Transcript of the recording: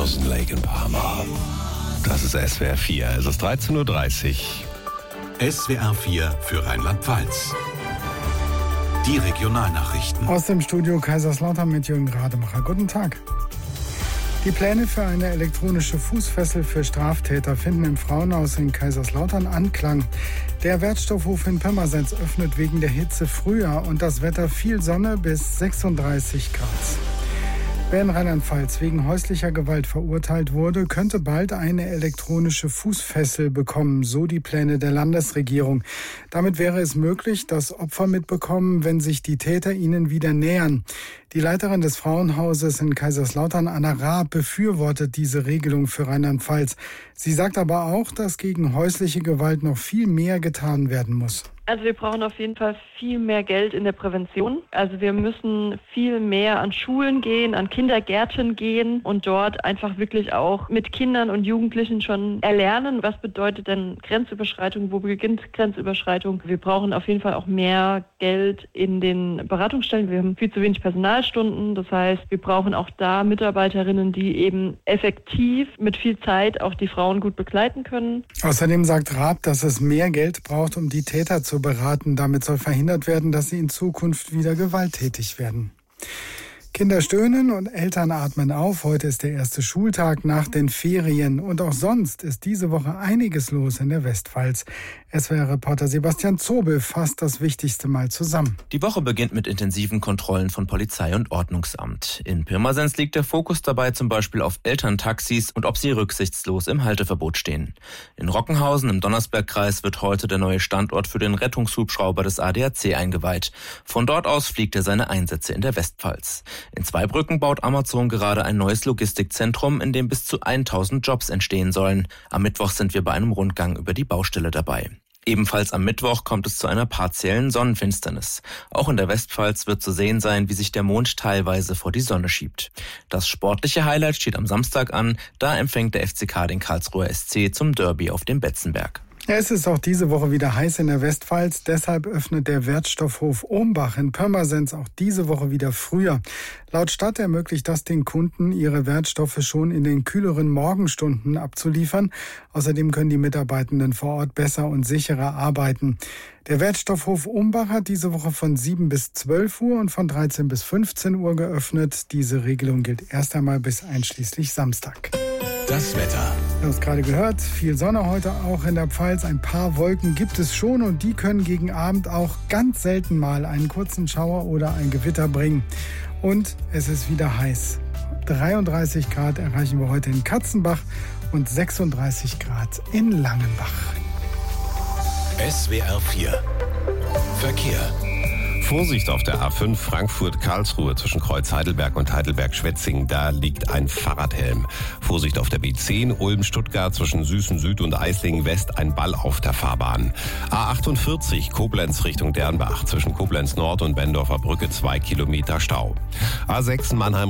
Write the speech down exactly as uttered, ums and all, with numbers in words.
Frozen Lake in Parma. Das ist S W R vier, es ist dreizehn Uhr dreißig. S W R vier für Rheinland-Pfalz. Die Regionalnachrichten. Aus dem Studio Kaiserslautern mit Jürgen Rademacher. Guten Tag. Die Pläne für eine elektronische Fußfessel für Straftäter finden im Frauenhaus in Kaiserslautern Anklang. Der Wertstoffhof in Pirmasens öffnet wegen der Hitze früher und das Wetter viel Sonne bis sechsunddreißig Grad. Wer in Rheinland-Pfalz wegen häuslicher Gewalt verurteilt wurde, könnte bald eine elektronische Fußfessel bekommen, so die Pläne der Landesregierung. Damit wäre es möglich, dass Opfer mitbekommen, wenn sich die Täter ihnen wieder nähern. Die Leiterin des Frauenhauses in Kaiserslautern, Anna Raab, befürwortet diese Regelung für Rheinland-Pfalz. Sie sagt aber auch, dass gegen häusliche Gewalt noch viel mehr getan werden muss. Also wir brauchen auf jeden Fall viel mehr Geld in der Prävention. Also wir müssen viel mehr an Schulen gehen, an Kindergärten gehen und dort einfach wirklich auch mit Kindern und Jugendlichen schon erlernen, was bedeutet denn Grenzüberschreitung, wo beginnt Grenzüberschreitung. Wir brauchen auf jeden Fall auch mehr Geld in den Beratungsstellen. Wir haben viel zu wenig Personalstunden. Das heißt, wir brauchen auch da Mitarbeiterinnen, die eben effektiv mit viel Zeit auch die Frauen gut begleiten können. Außerdem sagt Raab, dass es mehr Geld braucht, um die Täter zu beraten. Damit soll verhindert werden, dass sie in Zukunft wieder gewalttätig werden. Kinder stöhnen und Eltern atmen auf. Heute ist der erste Schultag nach den Ferien. Und auch sonst ist diese Woche einiges los in der Westpfalz. S W R-Reporter Sebastian Zobel fasst das Wichtigste mal zusammen. Die Woche beginnt mit intensiven Kontrollen von Polizei und Ordnungsamt. In Pirmasens liegt der Fokus dabei zum Beispiel auf Elterntaxis und ob sie rücksichtslos im Halteverbot stehen. In Rockenhausen im Donnersbergkreis wird heute der neue Standort für den Rettungshubschrauber des A D A C eingeweiht. Von dort aus fliegt er seine Einsätze in der Westpfalz. In Zweibrücken baut Amazon gerade ein neues Logistikzentrum, in dem bis zu tausend Jobs entstehen sollen. Am Mittwoch sind wir bei einem Rundgang über die Baustelle dabei. Ebenfalls am Mittwoch kommt es zu einer partiellen Sonnenfinsternis. Auch in der Westpfalz wird zu sehen sein, wie sich der Mond teilweise vor die Sonne schiebt. Das sportliche Highlight steht am Samstag an. Da empfängt der F C K den Karlsruher S C zum Derby auf dem Betzenberg. Es ist auch diese Woche wieder heiß in der Westpfalz. Deshalb öffnet der Wertstoffhof Ohmbach in Pirmasens auch diese Woche wieder früher. Laut Stadt ermöglicht das den Kunden, ihre Wertstoffe schon in den kühleren Morgenstunden abzuliefern. Außerdem können die Mitarbeitenden vor Ort besser und sicherer arbeiten. Der Wertstoffhof Ohmbach hat diese Woche von sieben bis zwölf Uhr und von dreizehn bis fünfzehn Uhr geöffnet. Diese Regelung gilt erst einmal bis einschließlich Samstag. Das Wetter. Wir haben es gerade gehört, viel Sonne heute auch in der Pfalz. Ein paar Wolken gibt es schon und die können gegen Abend auch ganz selten mal einen kurzen Schauer oder ein Gewitter bringen. Und es ist wieder heiß. dreiunddreißig Grad erreichen wir heute in Katzenbach und sechsunddreißig Grad in Langenbach. S W R vier Verkehr. Vorsicht auf der A fünf Frankfurt-Karlsruhe zwischen Kreuz Heidelberg und Heidelberg-Schwetzingen. Da liegt ein Fahrradhelm. Vorsicht auf der B zehn Ulm-Stuttgart zwischen Süßen Süd und Eislingen West. Ein Ball auf der Fahrbahn. A achtundvierzig Koblenz Richtung Dernbach zwischen Koblenz Nord und Bendorfer Brücke zwei Kilometer Stau. A sechs Mannheim